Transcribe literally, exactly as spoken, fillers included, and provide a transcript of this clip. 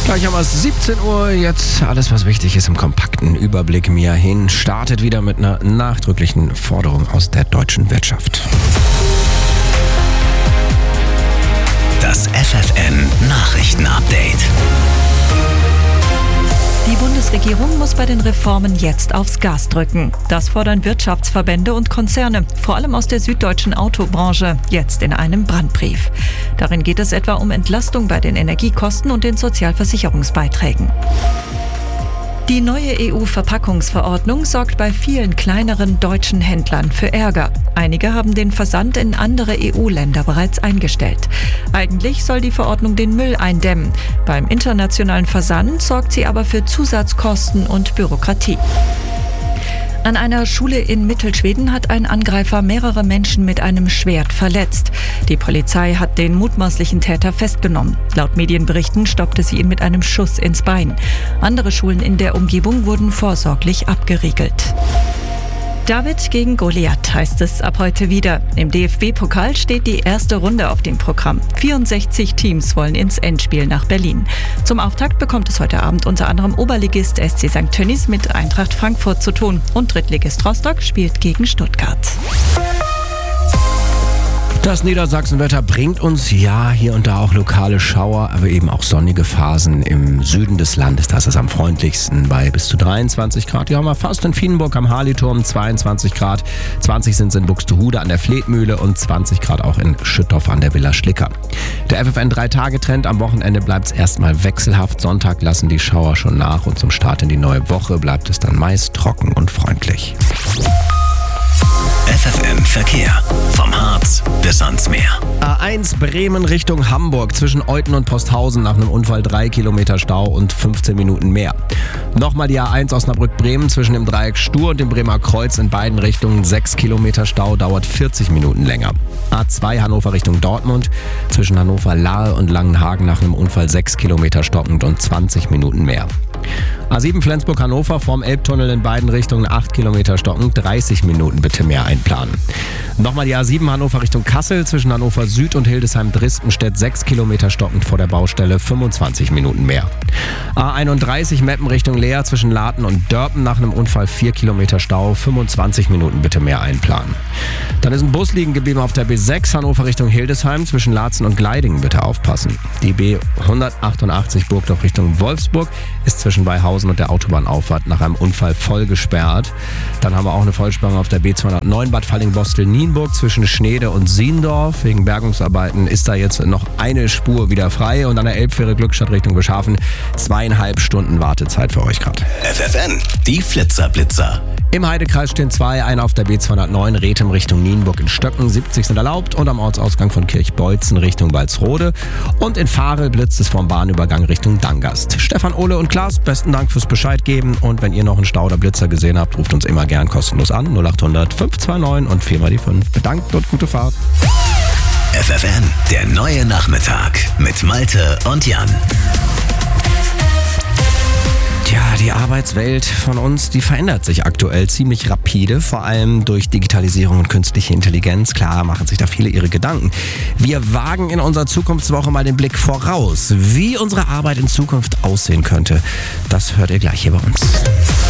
Gleich haben wir es siebzehn Uhr. Jetzt alles, was wichtig ist im kompakten Überblick. Mia Hin startet wieder mit einer nachdrücklichen Forderung aus der deutschen Wirtschaft. Das F F N-Nachrichten-Update. Die Bundesregierung muss bei den Reformen jetzt aufs Gas drücken. Das fordern Wirtschaftsverbände und Konzerne, vor allem aus der süddeutschen Autobranche, jetzt in einem Brandbrief. Darin geht es etwa um Entlastung bei den Energiekosten und den Sozialversicherungsbeiträgen. Die neue E U-Verpackungsverordnung sorgt bei vielen kleineren deutschen Händlern für Ärger. Einige haben den Versand in andere E U-Länder bereits eingestellt. Eigentlich soll die Verordnung den Müll eindämmen. Beim internationalen Versand sorgt sie aber für Zusatzkosten und Bürokratie. An einer Schule in Mittelschweden hat ein Angreifer mehrere Menschen mit einem Schwert verletzt. Die Polizei hat den mutmaßlichen Täter festgenommen. Laut Medienberichten stoppte sie ihn mit einem Schuss ins Bein. Andere Schulen in der Umgebung wurden vorsorglich abgeriegelt. David gegen Goliath heißt es ab heute wieder. Im D F B-Pokal steht die erste Runde auf dem Programm. vierundsechzig Teams wollen ins Endspiel nach Berlin. Zum Auftakt bekommt es heute Abend unter anderem Oberligist S C Sankt Tönnies mit Eintracht Frankfurt zu tun. Und Drittligist Rostock spielt gegen Stuttgart. Das Niedersachsenwetter bringt uns ja hier und da auch lokale Schauer, aber eben auch sonnige Phasen im Süden des Landes. Das ist am freundlichsten bei bis zu dreiundzwanzig Grad. Hier haben wir fast in Fienburg am Harliturm zweiundzwanzig Grad. zwanzig sind es in Buxtehude an der Fletmühle und zwanzig Grad auch in Schüttorf an der Villa Schlicker. Der F F N-drei-Tage-Trend am Wochenende bleibt es erstmal wechselhaft. Sonntag lassen die Schauer schon nach und zum Start in die neue Woche bleibt es dann meist trocken und freundlich. F F N-Verkehr. Vom Harz bis ans Meer. A eins Bremen Richtung Hamburg zwischen Euthen und Posthausen nach einem Unfall drei Kilometer Stau und fünfzehn Minuten mehr. Nochmal die A eins Osnabrück-Bremen zwischen dem Dreieck Stur und dem Bremer Kreuz in beiden Richtungen sechs Kilometer Stau, dauert vierzig Minuten länger. A zwei Hannover Richtung Dortmund zwischen Hannover-Lahe und Langenhagen nach einem Unfall sechs Kilometer stockend und zwanzig Minuten mehr. A sieben Flensburg-Hannover vorm Elbtunnel in beiden Richtungen acht Kilometer stockend, dreißig Minuten bitte mehr einplanen. Nochmal die A sieben Hannover Richtung Kassel zwischen Hannover Süd und Hildesheim-Dristenstedt sechs Kilometer stockend vor der Baustelle, fünfundzwanzig Minuten mehr. A einunddreißig Meppen Richtung Leer zwischen Laten und Dörpen nach einem Unfall vier Kilometer Stau, fünfundzwanzig Minuten bitte mehr einplanen. Dann ist ein Bus liegen geblieben auf der B sechs Hannover Richtung Hildesheim zwischen Laatzen und Gleidingen, bitte aufpassen. Die B hundertachtundachtzig Burgdorf Richtung Wolfsburg ist zwischen Beihausen und der Autobahnauffahrt nach einem Unfall voll gesperrt. Dann haben wir auch eine Vollsperrung auf der B zweihundertneun Bad Falling-Bostel-Nienburg zwischen Schnede und Siendorf. Wegen Bergungsarbeiten ist da jetzt noch eine Spur wieder frei und an der Elbfähre Glückstadt Richtung Beschhafen zweieinhalb Stunden Wartezeit für euch gerade. F F N, die Flitzer-Blitzer. Im Heidekreis stehen zwei, einer auf der B zweihundertneun Rethem Richtung Nienburg in Stöcken, siebzig sind erlaubt und am Ortsausgang von Kirchbeutzen Richtung Walsrode und in Varel blitzt es vom Bahnübergang Richtung Dangast. Stefan, Ole und Klaas, besten Dank fürs Bescheid geben und wenn ihr noch einen Stau oder Blitzer gesehen habt, ruft uns immer gern kostenlos an, null acht hundert fünf zwei neun und viermal die fünf. Bedankt und gute Fahrt. F F N, der neue Nachmittag mit Malte und Jan. Tja, die Arbeitswelt von uns, die verändert sich aktuell ziemlich rapide, vor allem durch Digitalisierung und künstliche Intelligenz. Klar machen sich da viele ihre Gedanken. Wir wagen in unserer Zukunftswoche mal den Blick voraus, wie unsere Arbeit in Zukunft aussehen könnte. Das hört ihr gleich hier bei uns.